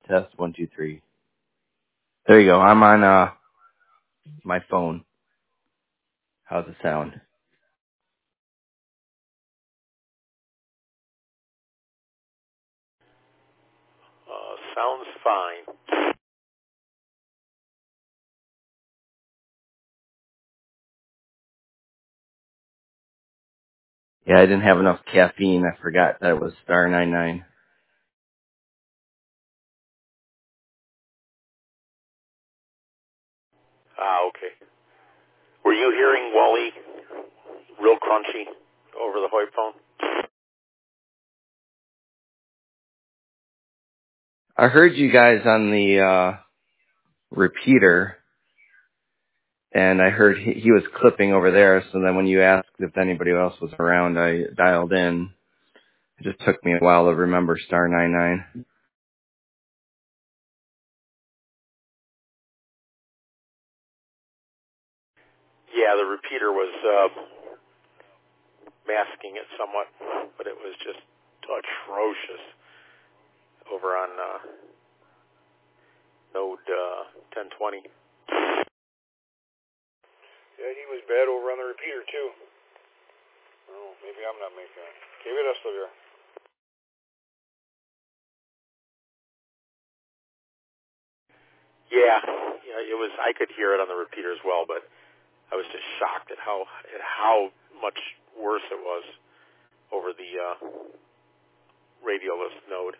Test 1, 2, 3. There you go. I'm on my phone. How's it sound? Sounds fine. Yeah, I didn't have enough caffeine. I forgot that it was star 99. Okay. Were you hearing Wally real crunchy over the Hoyt phone? I heard you guys on the repeater, and I heard he was clipping over there. So then when you asked if anybody else was around, I dialed in. It just took me a while to remember star 99. Yeah, the repeater was masking it somewhat, but it was just atrocious over on node 1020. Yeah, he was bad over on the repeater, too. Oh, maybe I'm not making it. Keep it up, Sylvia. Yeah, it was. I could hear it on the repeater as well, but I was just shocked at how much worse it was over the radioless node.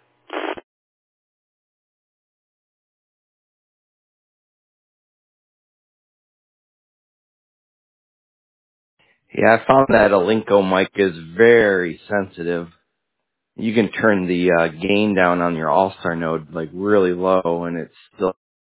Yeah, I found that a Linko mic is very sensitive. You can turn the gain down on your All-Star node like really low, and it's still